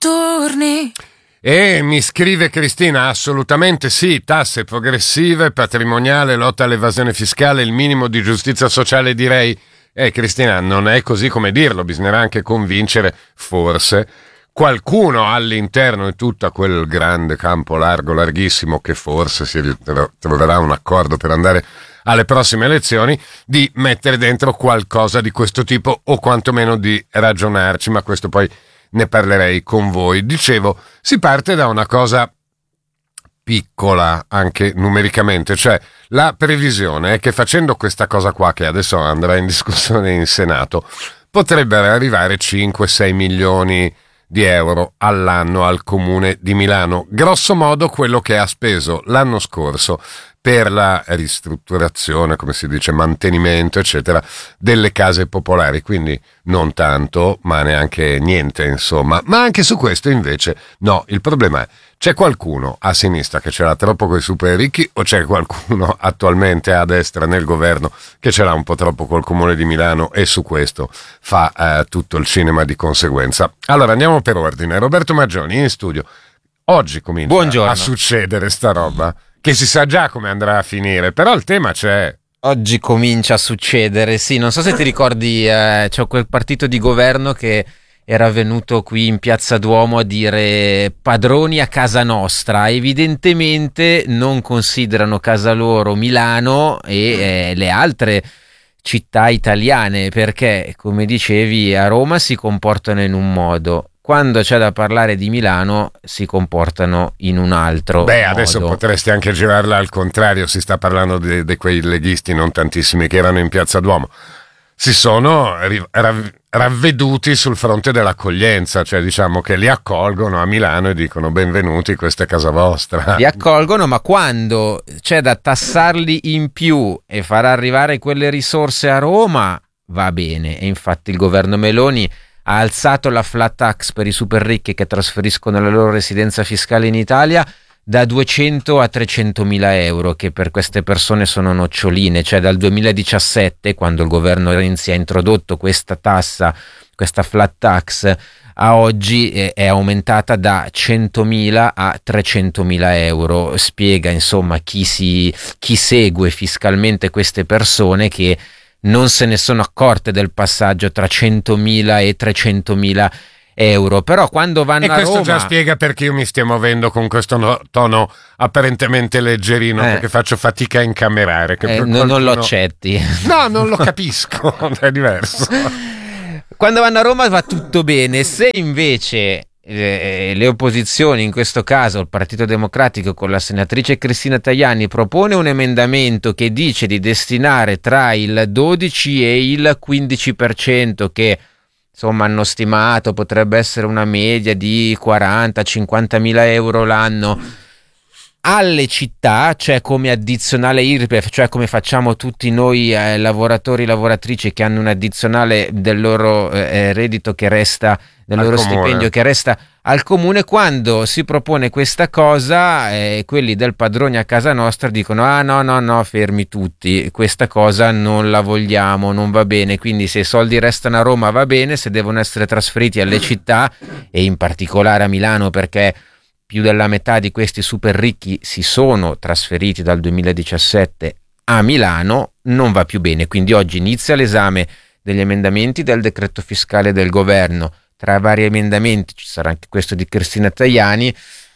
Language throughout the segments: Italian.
Notturni. E mi scrive Cristina, assolutamente sì, tasse progressive, patrimoniale, lotta all'evasione fiscale, il minimo di giustizia sociale, direi. Cristina, non è così come dirlo, bisognerà anche convincere, forse, qualcuno all'interno di tutto quel grande campo largo, larghissimo, che forse si troverà un accordo per andare alle prossime elezioni, di mettere dentro qualcosa di questo tipo o quantomeno di ragionarci, ma questo poi ne parlerei con voi. Dicevo, si parte da una cosa piccola anche numericamente, cioè la previsione è che facendo questa cosa qua, che adesso andrà in discussione in Senato, potrebbero arrivare 5-6 milioni di euro all'anno al Comune di Milano, grosso modo quello che ha speso l'anno scorso per la ristrutturazione, come si dice, mantenimento, eccetera, delle case popolari, quindi non tanto, ma neanche niente, insomma. Ma anche su questo invece, no, il problema è, c'è qualcuno a sinistra che ce l'ha troppo coi super ricchi o c'è qualcuno attualmente a destra nel governo che ce l'ha un po' troppo col Comune di Milano e su questo fa tutto il cinema di conseguenza. Allora andiamo per ordine. Roberto Maggioni in studio. Oggi comincia a succedere sta roba, che si sa già come andrà a finire, però il tema c'è. Oggi comincia a succedere, sì, non so se ti ricordi, c'è quel partito di governo che era venuto qui in Piazza Duomo a dire padroni a casa nostra, evidentemente non considerano casa loro Milano e le altre città italiane, perché come dicevi a Roma si comportano in un modo, quando c'è da parlare di Milano si comportano in un altro modo. Adesso potresti anche girarla al contrario, si sta parlando di quei leghisti non tantissimi che erano in Piazza Duomo, si sono ravveduti sul fronte dell'accoglienza, cioè diciamo che li accolgono a Milano e dicono benvenuti, questa è casa vostra. Li accolgono, ma quando c'è da tassarli in più e far arrivare quelle risorse a Roma va bene, e infatti il governo Meloni ha alzato la flat tax per i super ricchi che trasferiscono la loro residenza fiscale in Italia da 200 a 300 mila euro, che per queste persone sono noccioline, cioè dal 2017, quando il governo Renzi ha introdotto questa tassa, questa flat tax, a oggi è aumentata da 100.000 a 300.000 euro. Spiega insomma chi segue fiscalmente queste persone che non se ne sono accorte del passaggio tra 100.000 e 300.000 euro, però quando vanno a Roma... E questo già spiega perché io mi stia muovendo con questo tono apparentemente leggerino, perché faccio fatica a incamerare. Che non lo accetti. No, non lo capisco, è diverso. Quando vanno a Roma va tutto bene, se invece le opposizioni, in questo caso il Partito Democratico con la senatrice Cristina Tajani, propone un emendamento che dice di destinare tra il 12 e il 15%, che insomma hanno stimato potrebbe essere una media di 40-50 mila euro l'anno, alle città, cioè come addizionale IRPEF, cioè come facciamo tutti noi lavoratori e lavoratrici che hanno un addizionale del loro reddito che resta, del loro stipendio che resta al comune. Quando si propone questa cosa, quelli del padroni a casa nostra dicono no, fermi tutti, questa cosa non la vogliamo, non va bene, quindi se i soldi restano a Roma va bene, se devono essere trasferiti alle città e in particolare a Milano, perché più della metà di questi super ricchi si sono trasferiti dal 2017 a Milano, non va più bene. Quindi oggi inizia l'esame degli emendamenti del decreto fiscale del governo. Tra i vari emendamenti ci sarà anche questo di Cristina Tajani.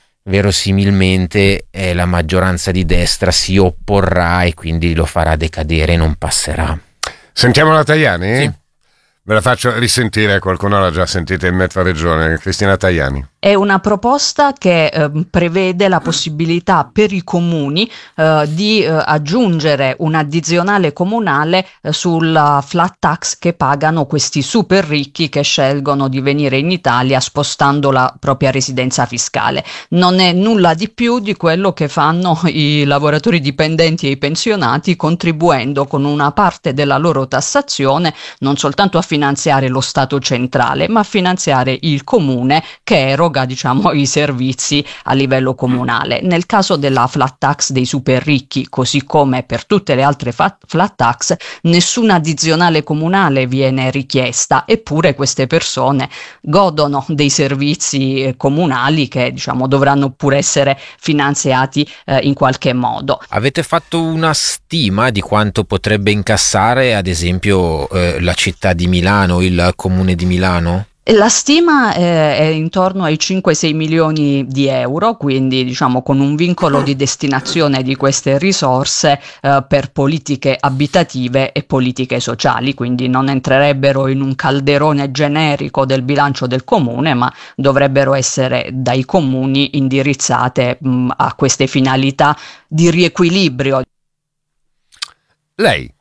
Verosimilmente la maggioranza di destra si opporrà e quindi lo farà decadere e non passerà. Sentiamo la Tajani? Sì. Ve la faccio risentire, qualcuno l'ha già sentita in mezza regione. Cristina Tajani. È una proposta che prevede la possibilità per i comuni di aggiungere un'addizionale comunale sulla flat tax che pagano questi super ricchi che scelgono di venire in Italia spostando la propria residenza fiscale. Non è nulla di più di quello che fanno i lavoratori dipendenti e i pensionati, contribuendo con una parte della loro tassazione non soltanto a finanziare lo Stato centrale, ma a finanziare il comune che eroga eroga, diciamo, i servizi a livello comunale. Nel caso della flat tax dei super ricchi, così come per tutte le altre flat tax, nessuna addizionale comunale viene richiesta, eppure queste persone godono dei servizi comunali che, diciamo, dovranno pure essere finanziati in qualche modo. Avete fatto una stima di quanto potrebbe incassare, ad esempio, la città di Milano, il comune di Milano? La stima è intorno ai 5-6 milioni di euro, quindi diciamo con un vincolo di destinazione di queste risorse per politiche abitative e politiche sociali, quindi non entrerebbero in un calderone generico del bilancio del comune, ma dovrebbero essere dai comuni indirizzate a queste finalità di riequilibrio. Lei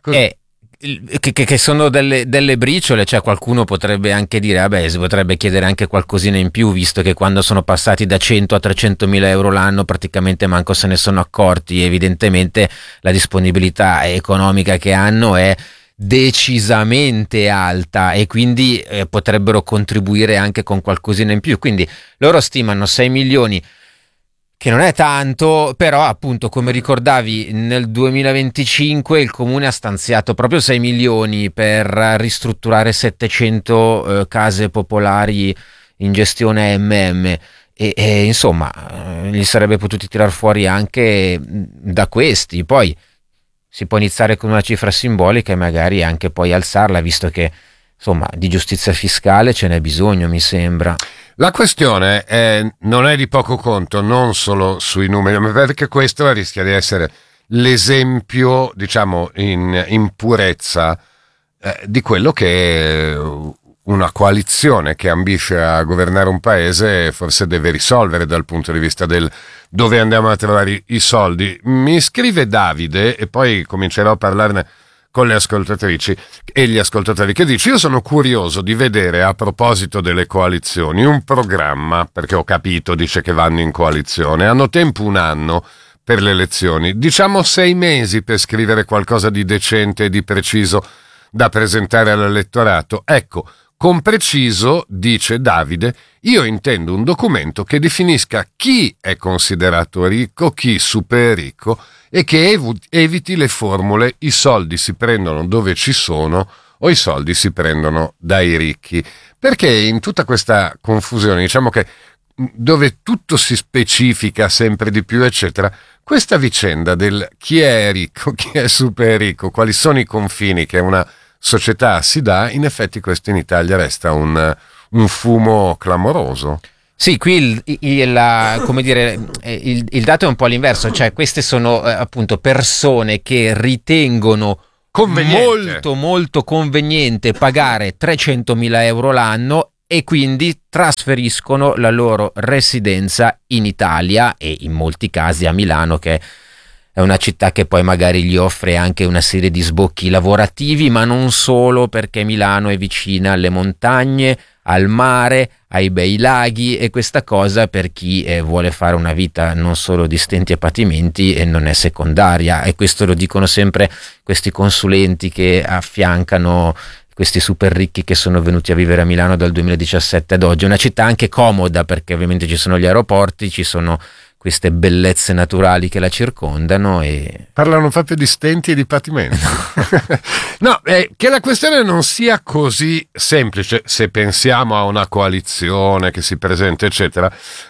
Che sono delle briciole, cioè qualcuno potrebbe anche dire vabbè, si potrebbe chiedere anche qualcosina in più, visto che quando sono passati da 100 a 300 mila euro l'anno praticamente manco se ne sono accorti. Evidentemente la disponibilità economica che hanno è decisamente alta e quindi potrebbero contribuire anche con qualcosina in più, quindi loro stimano 6 milioni, che non è tanto, però appunto come ricordavi nel 2025 il comune ha stanziato proprio 6 milioni per ristrutturare 700 case popolari in gestione MM e insomma gli sarebbe potuti tirar fuori anche da questi. Poi si può iniziare con una cifra simbolica e magari anche poi alzarla, visto che insomma di giustizia fiscale ce n'è bisogno, mi sembra. La questione non è di poco conto, non solo sui numeri, ma perché questo rischia di essere l'esempio, diciamo, in purezza di quello che una coalizione che ambisce a governare un paese forse deve risolvere dal punto di vista del dove andiamo a trovare i soldi. Mi scrive Davide, e poi comincerò a parlarne con le ascoltatrici e gli ascoltatori, che dice: io sono curioso di vedere, a proposito delle coalizioni, un programma, perché ho capito, dice che vanno in coalizione, hanno tempo 1 anno per le elezioni, diciamo 6 mesi per scrivere qualcosa di decente e di preciso da presentare all'elettorato. Ecco, con preciso, dice Davide, io intendo un documento che definisca chi è considerato ricco, chi super ricco, e che eviti le formule i soldi si prendono dove ci sono o i soldi si prendono dai ricchi. Perché in tutta questa confusione, diciamo che dove tutto si specifica sempre di più, eccetera, questa vicenda del chi è ricco, chi è super ricco, quali sono i confini che una società si dà, in effetti questo in Italia resta un fumo clamoroso. Sì, qui il dato è un po' l'inverso, cioè queste sono appunto persone che ritengono molto molto conveniente pagare 300.000 euro l'anno e quindi trasferiscono la loro residenza in Italia e in molti casi a Milano, che è una città che poi magari gli offre anche una serie di sbocchi lavorativi, ma non solo, perché Milano è vicina alle montagne, al mare, ai bei laghi, e questa cosa per chi vuole fare una vita non solo di stenti e patimenti e non è secondaria, e questo lo dicono sempre questi consulenti che affiancano questi super ricchi che sono venuti a vivere a Milano dal 2017 ad oggi. È una città anche comoda perché ovviamente ci sono gli aeroporti, ci sono queste bellezze naturali che la circondano e... Parlano proprio di stenti e di patimenti. No, che la questione non sia così semplice, se pensiamo a una coalizione che si presenta, eccetera,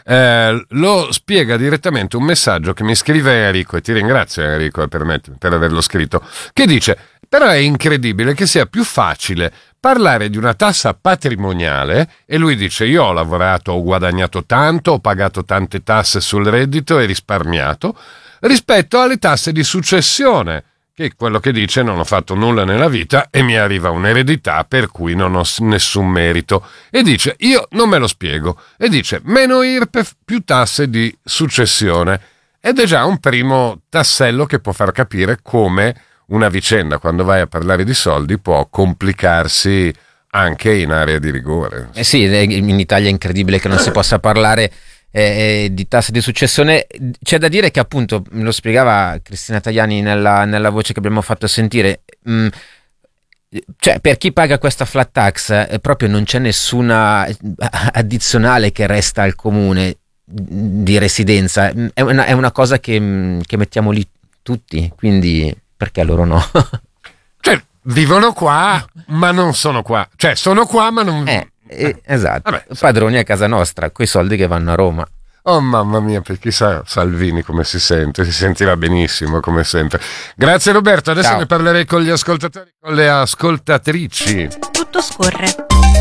lo spiega direttamente un messaggio che mi scrive Enrico, e ti ringrazio Enrico per averlo scritto, che dice: però è incredibile che sia più facile parlare di una tassa patrimoniale, e lui dice: io ho lavorato, ho guadagnato tanto, ho pagato tante tasse sul reddito e risparmiato, rispetto alle tasse di successione, che è quello che dice: non ho fatto nulla nella vita e mi arriva un'eredità per cui non ho nessun merito. E dice: io non me lo spiego. E dice: meno IRPEF, più tasse di successione. Ed è già un primo tassello che può far capire come una vicenda, quando vai a parlare di soldi, può complicarsi anche in area di rigore. Sì, in Italia è incredibile che non si possa parlare di tasse di successione. C'è da dire che, appunto, lo spiegava Cristina Tajani nella voce che abbiamo fatto sentire, cioè, per chi paga questa flat tax proprio non c'è nessuna addizionale che resta al comune di residenza, è una cosa che mettiamo lì tutti, quindi perché loro no? Cioè, vivono qua ma non sono qua, cioè sono qua ma non... Esatto. Vabbè, padroni a casa nostra, coi soldi che vanno a Roma. Oh mamma mia, per chissà Salvini come si sentirà benissimo come sempre. Grazie Roberto, adesso Ciao. ne parlerei con gli ascoltatori, con le ascoltatrici. Tutto scorre.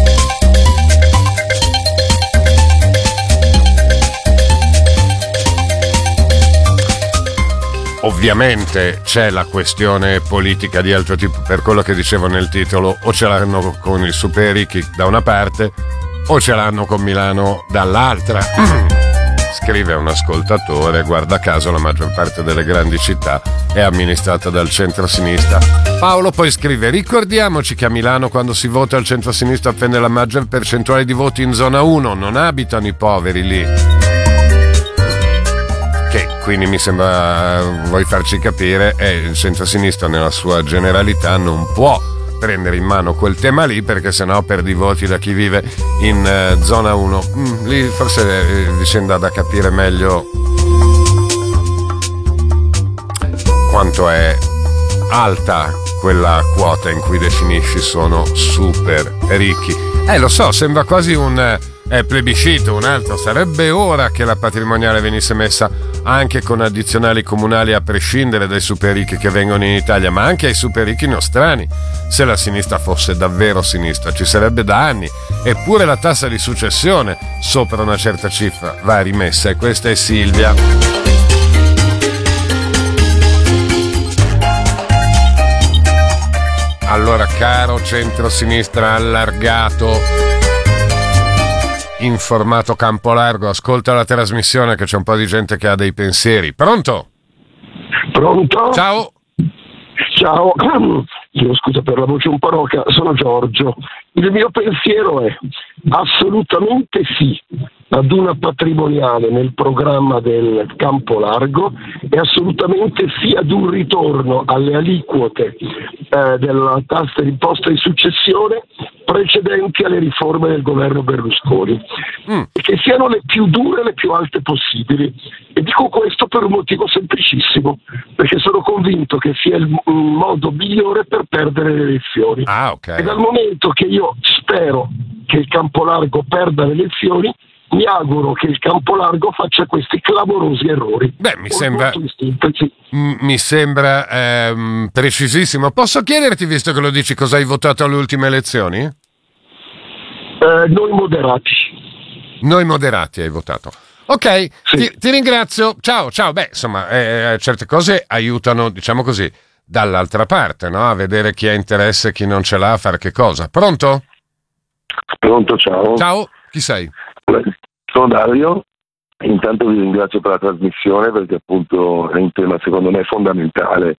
Ovviamente c'è la questione politica di altro tipo, per quello che dicevo nel titolo, o ce l'hanno con i super ricchi da una parte o ce l'hanno con Milano dall'altra. Scrive un ascoltatore, guarda caso la maggior parte delle grandi città è amministrata dal centro-sinistra. Paolo poi scrive, ricordiamoci che a Milano quando si vota il centro-sinistra prende la maggior percentuale di voti in zona 1, non abitano i poveri lì. Che quindi mi sembra, vuoi farci capire, il centro-sinistra nella sua generalità non può prendere in mano quel tema lì, perché sennò perdi voti da chi vive in zona 1. Lì forse vicenda da capire meglio quanto è alta quella quota in cui definisci sono super ricchi. Lo so, sembra quasi un plebiscito, un altro. Sarebbe ora che la patrimoniale venisse messa anche con addizionali comunali a prescindere dai super ricchi che vengono in Italia, ma anche ai super ricchi nostrani. Se la sinistra fosse davvero sinistra ci sarebbe da anni, eppure la tassa di successione sopra una certa cifra va rimessa, e questa è Silvia. Allora, caro centro-sinistra allargato in formato campo largo, ascolta la trasmissione che c'è un po' di gente che ha dei pensieri. Pronto? Pronto? Ciao. Ciao, io scusa per la voce un po' roca, sono Giorgio. Il mio pensiero è assolutamente sì ad una patrimoniale nel programma del campo largo e assolutamente sì ad un ritorno alle aliquote della tassa d'imposta di successione precedenti alle riforme del governo Berlusconi, e che siano le più dure e le più alte possibili. E dico questo per un motivo semplicissimo, perché sono convinto che sia il modo migliore per perdere le elezioni. Ok. E dal momento che io spero che il campo largo perda le elezioni, mi auguro che il campo largo faccia questi clamorosi errori. Beh, mi sembra precisissimo. Posso chiederti, visto che lo dici, cosa hai votato alle ultime elezioni? Noi moderati. Noi moderati hai votato. Ok, Sì. ti ringrazio. Ciao. Beh, insomma, certe cose aiutano, diciamo così, dall'altra parte, no? A vedere chi ha interesse e chi non ce l'ha, a fare che cosa. Pronto? Pronto, ciao. Ciao, chi sei? Sono Dario. Intanto vi ringrazio per la trasmissione, perché appunto è un tema secondo me fondamentale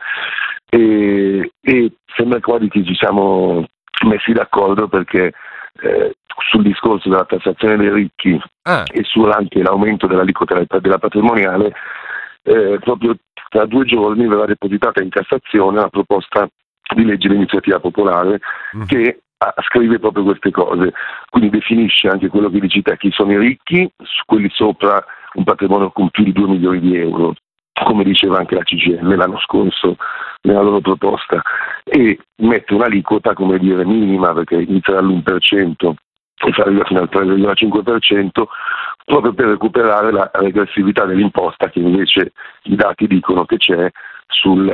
e sembra quasi che ci siamo messi d'accordo, perché sul discorso della tassazione dei ricchi e su anche l'aumento dell'aliquota della patrimoniale, proprio tra 2 giorni verrà depositata in Cassazione la proposta di legge di iniziativa popolare che scrive proprio queste cose, quindi definisce anche quello che dici te, chi sono i ricchi, quelli sopra un patrimonio con più di 2 milioni di euro, come diceva anche la CGIL l'anno scorso nella loro proposta, e mette un'aliquota, come dire, minima, perché inizia dall'1% e fa arrivare fino al 3,5%, proprio per recuperare la regressività dell'imposta che invece i dati dicono che c'è sul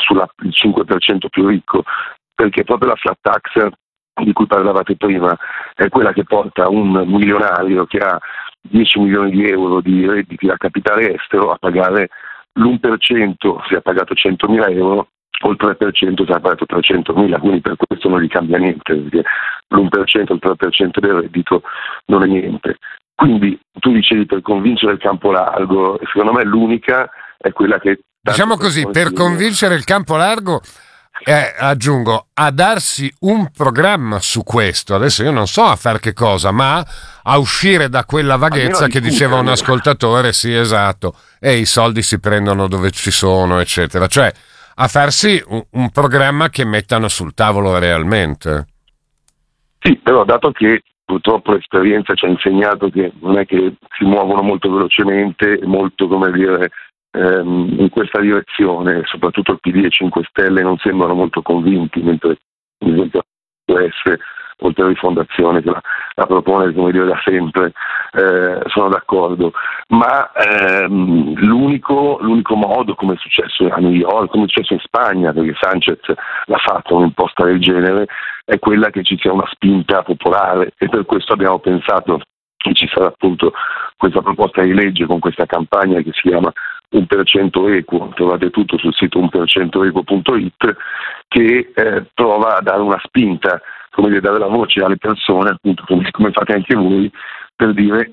5% più ricco, perché proprio la flat tax di cui parlavate prima è quella che porta un milionario che ha 10 milioni di euro di redditi da capitale estero a pagare l'1% se ha pagato 100.000 euro, o il 3% se ha pagato 300.000, quindi per questo non gli cambia niente, perché l'1% o il 3% del reddito non è niente. Quindi tu dicevi per convincere il campo largo, e secondo me l'unica è quella che... Diciamo così, per convincere il campo largo, aggiungo, a darsi un programma su questo. Adesso io non so a far che cosa, ma a uscire da quella vaghezza che diceva un ascoltatore, sì, esatto, e i soldi si prendono dove ci sono, eccetera. Cioè, a farsi un programma che mettano sul tavolo realmente. Sì, però dato che purtroppo l'esperienza ci ha insegnato che non è che si muovono molto velocemente, molto, come dire, in questa direzione, soprattutto il PD e 5 Stelle non sembrano molto convinti, mentre ad esempio l'US, oltre alla rifondazione che la propone, come dire, da sempre, sono d'accordo, ma l'unico modo, come è successo a New York, come è successo in Spagna, perché Sanchez l'ha fatto un'imposta del genere, è quella che ci sia una spinta popolare, e per questo abbiamo pensato che ci sarà appunto questa proposta di legge con questa campagna che si chiama 1% equo, trovate tutto sul sito 1%equo.it, che prova a dare una spinta, come dire, dare la voce alle persone, appunto come fate anche voi, per dire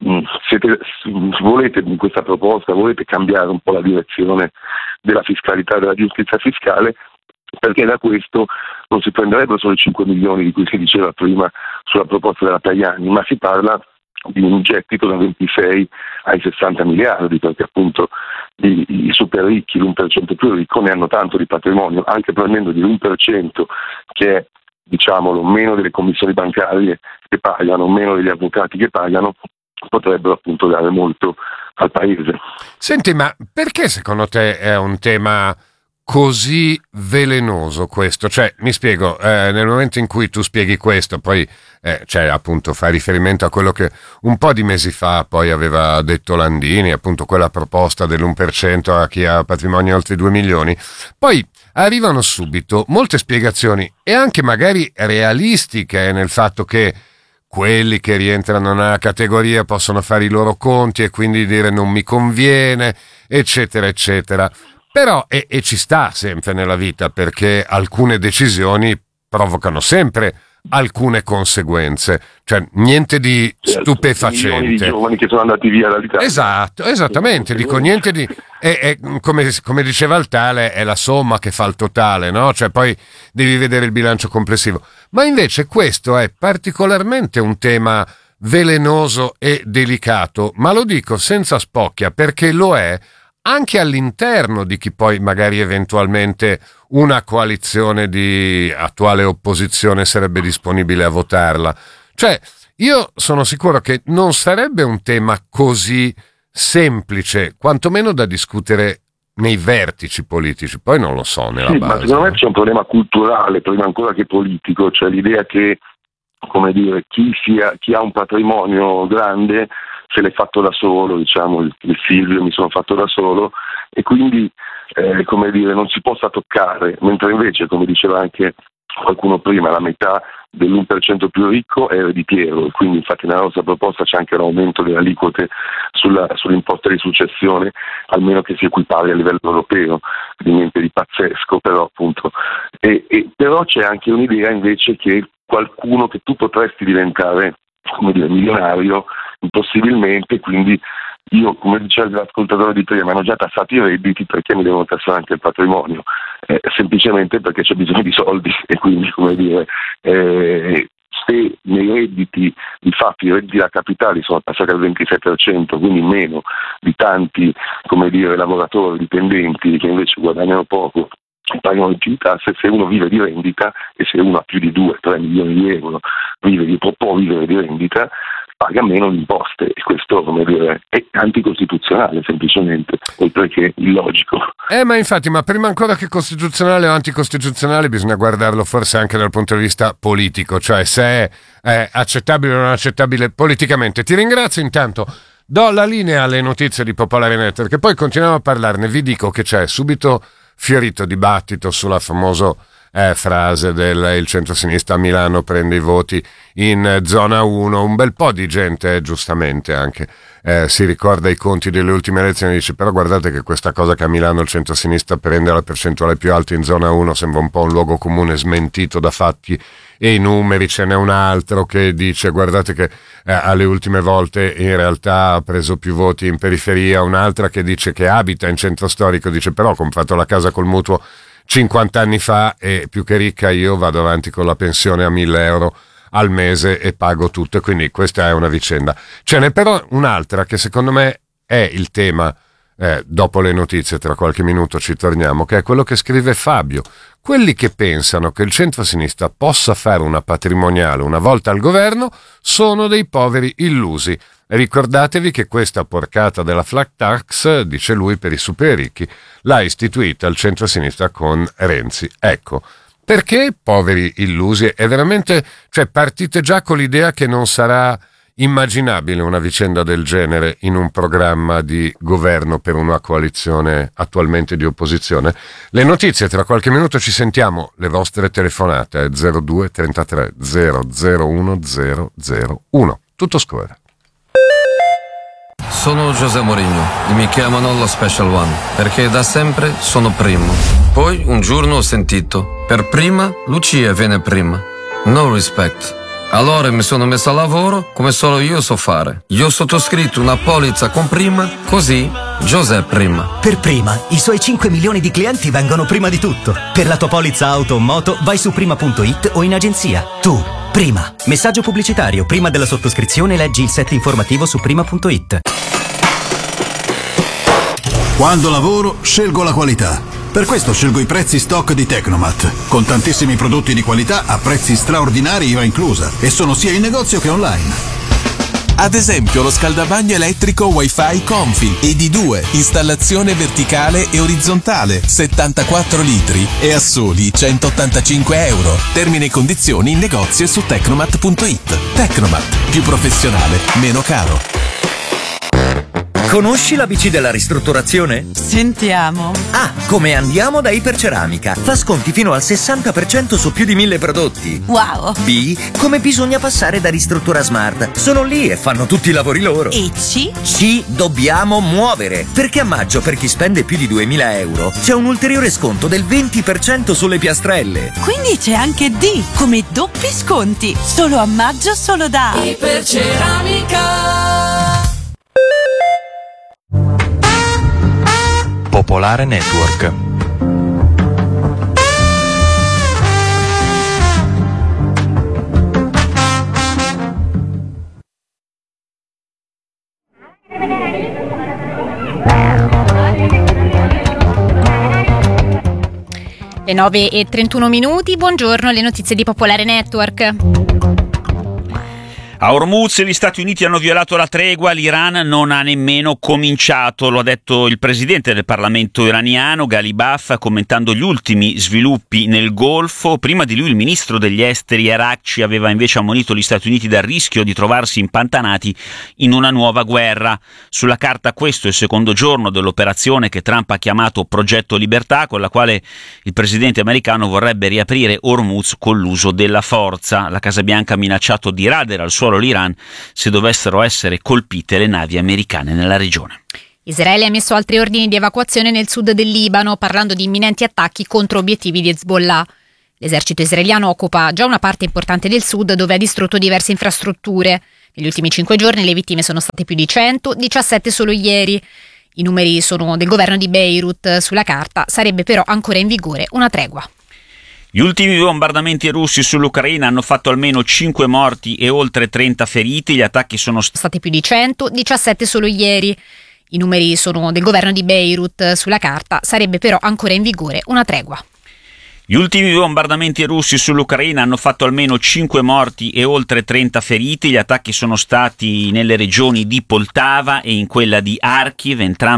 volete in questa proposta, volete cambiare un po' la direzione della fiscalità, della giustizia fiscale, perché da questo non si prenderebbero solo i 5 milioni di cui si diceva prima sulla proposta della Tajani, ma si parla di un gettito da 26 ai 60 miliardi, perché appunto i super ricchi, l'1% più ricco, ne hanno tanto di patrimonio, anche prendendo di l'1% che è, diciamolo, meno delle commissioni bancarie che pagano, meno degli avvocati che pagano, potrebbero appunto dare molto al paese. Senti, ma perché secondo te è un tema così velenoso questo? Cioè, mi spiego, nel momento in cui tu spieghi questo, poi cioè, appunto, fai riferimento a quello che un po' di mesi fa poi aveva detto Landini, appunto quella proposta dell'1% a chi ha patrimonio oltre 2 milioni, poi arrivano subito molte spiegazioni e anche magari realistiche nel fatto che quelli che rientrano nella categoria possono fare i loro conti e quindi dire non mi conviene, eccetera, eccetera. Però, e ci sta sempre nella vita, perché alcune decisioni provocano sempre alcune conseguenze, cioè niente di stupefacente. Milioni di giovani che sono andati via dall'Italia. Esatto, esattamente, dico niente di... come diceva il tale, è la somma che fa il totale, no? Cioè poi devi vedere il bilancio complessivo. Ma invece questo è particolarmente un tema velenoso e delicato, ma lo dico senza spocchia, perché lo è anche all'interno di chi poi magari eventualmente una coalizione di attuale opposizione sarebbe disponibile a votarla. Cioè, io sono sicuro che non sarebbe un tema così semplice, quantomeno da discutere nei vertici politici, poi non lo so nella base. Ma secondo me c'è un problema culturale, prima ancora che politico, cioè l'idea che, come dire, chi ha un patrimonio grande se l'è fatto da solo, diciamo, il Silvio mi sono fatto da solo, e quindi come dire, non si possa toccare, mentre invece, come diceva anche qualcuno prima, la metà dell'1% più ricco è ereditiero, e quindi infatti nella nostra proposta c'è anche l'aumento delle aliquote sull'imposta di successione, almeno che si equipari a livello europeo, di niente di pazzesco, però appunto. Però c'è anche un'idea invece che qualcuno, che tu potresti diventare, come dire, milionario impossibilmente, quindi io, come diceva l'ascoltatore di prima, hanno già tassato i redditi, perché mi devono tassare anche il patrimonio? Semplicemente perché c'è bisogno di soldi, e quindi, come dire, se nei redditi di fatto i redditi da capitali sono passati al 27%, quindi meno di tanti, come dire, lavoratori dipendenti che invece guadagnano poco, pagano più tasse, se uno vive di rendita, e se uno ha più di 2-3 milioni di euro può vivere di rendita, paga meno imposte, e questo, come dire, è anticostituzionale semplicemente, oltre che illogico. Ma infatti, ma prima ancora che costituzionale o anticostituzionale bisogna guardarlo forse anche dal punto di vista politico, cioè se è accettabile o non accettabile politicamente. Ti ringrazio intanto. Do la linea alle notizie di Popolare Network, che poi continuiamo a parlarne. Vi dico che c'è subito fiorito dibattito sulla famosa frase del il centro-sinistra a Milano prende i voti in zona 1. Un bel po' di gente, giustamente anche, si ricorda i conti delle ultime elezioni e dice: però guardate che questa cosa che a Milano il centro-sinistra prende la percentuale più alta in zona 1 sembra un po' un luogo comune smentito da fatti e i numeri. Ce n'è un altro che dice: guardate che alle ultime volte in realtà ha preso più voti in periferia. Un'altra che dice che abita in centro storico, dice: però ho comprato la casa col mutuo 50 anni fa e più che ricca io vado avanti con la pensione a 1.000 euro al mese e pago tutto. E quindi questa è una vicenda. Ce n'è però un'altra che secondo me è il tema dopo le notizie, tra qualche minuto ci torniamo, che è quello che scrive Fabio. Quelli che pensano che il centro-sinistra possa fare una patrimoniale una volta al governo sono dei poveri illusi. Ricordatevi che questa porcata della flat tax, dice lui, per i super ricchi, l'ha istituita il centro-sinistra con Renzi. Ecco, perché poveri illusi? È veramente, cioè partite già con l'idea che non sarà immaginabile una vicenda del genere in un programma di governo per una coalizione attualmente di opposizione. Le notizie, tra qualche minuto ci sentiamo, le vostre telefonate 02 33 001 001. Tutto scorre. Sono José Mourinho e mi chiamano lo Special One perché da sempre sono primo. Poi un giorno ho sentito: per prima Lucia viene prima. No respect. Allora mi sono messo a lavoro come solo io so fare. Io ho sottoscritto una polizza con prima, così José prima. Per prima, i suoi 5 milioni di clienti vengono prima di tutto. Per la tua polizza auto o moto vai su prima.it o in agenzia. Tu, prima. Messaggio pubblicitario. Prima della sottoscrizione leggi il set informativo su prima.it. Quando lavoro, scelgo la qualità. Per questo scelgo i prezzi stock di Tecnomat, con tantissimi prodotti di qualità a prezzi straordinari IVA inclusa, e sono sia in negozio che online. Ad esempio lo scaldabagno elettrico Wi-Fi Comfy ED2, installazione verticale e orizzontale, 74 litri e a soli 185 euro. Termini e condizioni in negozio e su Tecnomat.it. Tecnomat, più professionale, meno caro. Conosci la BC della ristrutturazione? Sentiamo. A. Come andiamo da Iperceramica. Fa sconti fino al 60% su più di 1000 prodotti. Wow. B. Come bisogna passare da Ristruttura Smart. Sono lì e fanno tutti i lavori loro. E C? C. Dobbiamo muovere. Perché a maggio, per chi spende più di 2000 euro, c'è un ulteriore sconto del 20% sulle piastrelle. Quindi c'è anche D, come doppi sconti. Solo a maggio, solo da Iperceramica. Popolare Network. Le 9:31, buongiorno, le notizie di Popolare Network. A Hormuz gli Stati Uniti hanno violato la tregua, l'Iran non ha nemmeno cominciato, lo ha detto il presidente del Parlamento iraniano, Ghalibaf, commentando gli ultimi sviluppi nel Golfo. Prima di lui il ministro degli esteri Araghchi aveva invece ammonito gli Stati Uniti dal rischio di trovarsi impantanati in una nuova guerra. Sulla carta questo è il secondo giorno dell'operazione che Trump ha chiamato Progetto Libertà, con la quale il presidente americano vorrebbe riaprire Hormuz con l'uso della forza. La Casa Bianca ha minacciato di radere al suolo l'Iran se dovessero essere colpite le navi americane nella regione. Israele ha emesso altri ordini di evacuazione nel sud del Libano, parlando di imminenti attacchi contro obiettivi di Hezbollah. L'esercito israeliano occupa già una parte importante del sud, dove ha distrutto diverse infrastrutture. Negli ultimi 5 giorni le vittime sono state più di 100, 17 solo ieri. I numeri sono del governo di Beirut. Sulla carta sarebbe però ancora in vigore una tregua. Gli ultimi bombardamenti russi sull'Ucraina hanno fatto almeno 5 morti e oltre 30 feriti. Gli attacchi sono stati più di 100, 17 solo ieri. I numeri sono del governo di Beirut. Sulla carta sarebbe però ancora in vigore una tregua. Gli ultimi bombardamenti russi sull'Ucraina hanno fatto almeno 5 morti e oltre 30 feriti. Gli attacchi sono stati nelle regioni di Poltava e in quella di Kharkiv, entrambe